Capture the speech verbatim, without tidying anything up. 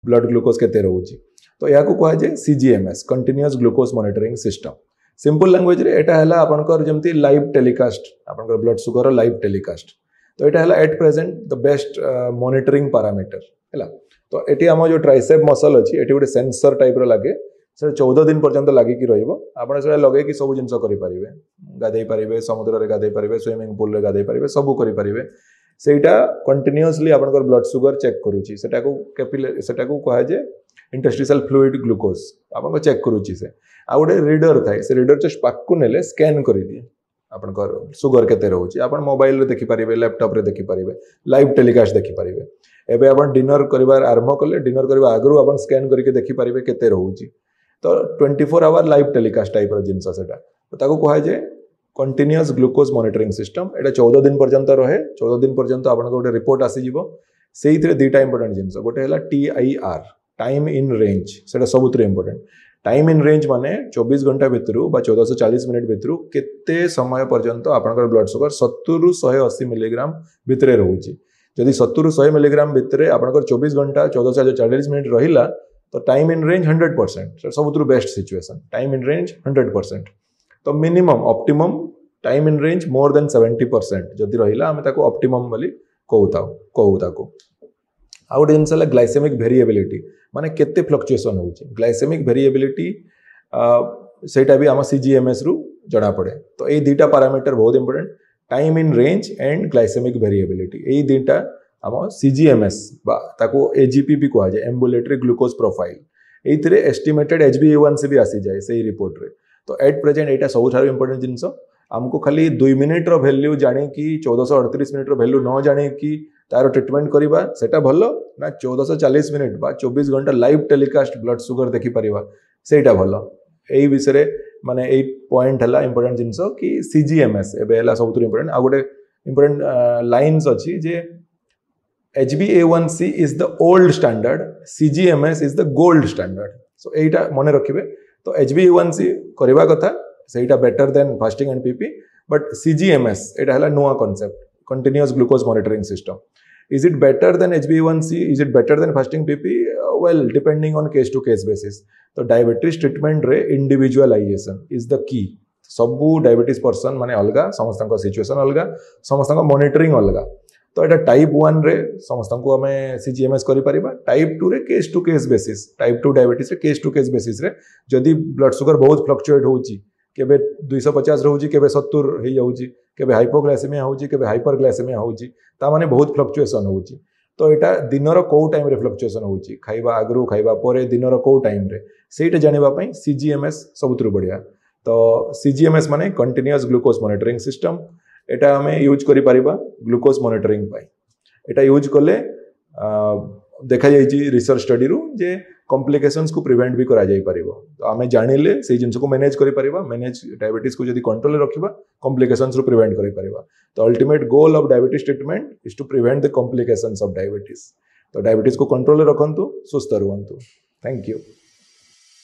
Blood glucose केते रहउची तो या को कहा जाय सीजीएमएस continuous glucose monitoring system simple language रे एटा हला आपनकर जेमती लाइव टेलीकास्ट आपनकर ब्लड शुगर लाइव टेलीकास्ट तो एटा हला at present the best monitoring parameter हला तो एटी हम जो ट्राइसेप मसल अछि एटी गोटे सेंसर टाइप रो लागे से चौदह दिन पर्यंत लागी कि रहिबो आपण से लगे कि सब जिंस करि परिबे गाधै परिबे समुद्र रे गाधै परिबे स्विमिंग पूल रे गाधै परिबे सब करि परिबे सेटा कंटीन्यूअसली आपनकर ब्लड शुगर चेक करूची सेटा को कैपिलरी सेटा को कहा जे इंटरस्टिशियल फ्लूइड ग्लूकोज आपन को चेक करूची से आ गोटे रीडर थाए से रीडर जस्ट पाक नेले स्कैन करि दिए आपनकर शुगर केते रहउची आपन मोबाइल रे देखि परिबे लैपटॉप रे देखि परिबे लाइव टेलीकास्ट देखि परिबे एबे आपन डिनर करिवार आरंभ करले डिनर करबा आगरु आपन स्कैन करके देखि परिबे केते रहउची तो twenty four hour live telecast type रो जिंस सेटा तो ताको कहा जे कंटीन्यूअस ग्लूकोज मॉनिटरिंग सिस्टम एटा चौदह दिन पर्यंत रहे चौदह दिन पर्यंत आपन गोटे रिपोर्ट आसी जिवो सेइथरे दुटा इंपोर्टेंट जिंस गोटे हला टीआईआर टाइम इन रेंज सेटा सबुतरे इंपोर्टेंट टाइम इन रेंज माने चौबीस घंटा भितरु बा चौदह सौ चालीस मिनिट भितरु केते समय पर्यंत आपनकर ब्लड शुगर सत्तर रु एक सौ अस्सी मिलीग्राम भितरे रहउची जदि सत्तर रु सौ मिलीग्राम भितरे आपनकर चौबीस घंटा चौदह सौ चालीस मिनिट रहिला तो time in range hundred percent सबुतरु best situation time in range hundred percent तो minimum optimum time in range more than seventy percent जदि रहिला हमें ताको ऑप्टिमम बोली कहूता कहू ताको आ गोटे जिनस ग्लाइसेमिक वेरिएबिलिटी माने केते फ्लक्चुएशन होउची ग्लाइसेमिक वेरिएबिलिटी सेटा भी आम सीजीएमएस रु जणा पड़े तो ये दुटा पैरामीटर बहुत important time in range and glycaemic variability ये दुटा आम सीजीएमएस बा ताको एजीपी भी कहा जाए एम्बुलेटरी ग्लूकोज प्रोफाइल एथिरे एस्टिमेटेड एचबीएवांसी भी आसी जाए सही रिपोर्ट रे तो एट प्रेजेंट एटा सबुठार इंपोर्टेंट जिनस आमको खाली दुई मिनिट रो वैल्यू जाने कि चौदह सौ अड़तीस मिनिट रो वैल्यू न जाने कि तार ट्रिटमेंट करवा सेटा भलो ना चौदह सौ चालीस मिनिट बा चौबीस घंटा लाइव टेलीकास्ट ब्लड शुगर देखि परिवा सेटा भलो एई विषय रे माने एई पॉइंट हला इंपोर्टेंट जिनस कि सीजीएमएस एबे हला सबुतर इंपोर्टेंट आ गोटे इंपोर्टेंट लाइन्स अछि जे H b A one C is the old standard C G M S is the gold standard so एटा मने रखिबे तो H b A one C करबा कथा सेटा better than fasting and PP but C G M S एटा हला नुवा concept continuous glucose monitoring system is it better than H b A one C is it better than fasting P P uh, well depending on case to case basis तो diabetes treatment रे individualisation is the key सबू diabetes person माने अलगा समस्त situation अलगा समस्त monitoring अलगा तो एटा टाइप वन रे समस्त को हमें सीजीएमएस करि परिबा टाइप टू रे case to case basis type two diabetes रे केस टू केस बेसिस रे जदि ब्लड शुगर बहुत फ्लक्चुएट होउची केबे दो सौ पचास रहउची केबे सत्तर हे जाउची केबे हाइपोग्लाइसेमिया होउची केबे हाइपरग्लाइसेमिया होउची ता माने बहुत फ्लक्चुएशन होउची तो एटा दिनर को टाइम रे फ्लक्चुएशन होउची खाइबा आगरु खाइबा परे दिनर को टाइम रे सेटा जानिबा पई सीजीएमएस सबुतरु बढ़िया तो सीजीएमएस माने कंटीन्यूअस ग्लूकोज मॉनिटरिंग सिस्टम एटा हमें यूज करि परिबा ग्लूकोज मॉनिटरिंग पाई एटा यूज कले देखा जाइछि रिसर्च स्टडी रु जे कॉम्प्लिकेशंस को प्रिवेंट भी करा जाई परिबो तो हमें जानिले से जिंस को मैनेज करि परिबा मैनेज डायबिटीज को जदी कंट्रोल रे रखिबा कॉम्प्लिकेशंस रु प्रिवेंट करि परिबा तो ultimate goal of diabetes treatment is to prevent the complications of diabetes तो डायबिटीज को कंट्रोल रे रखंतु सुस्थ रहंतु थैंक यू।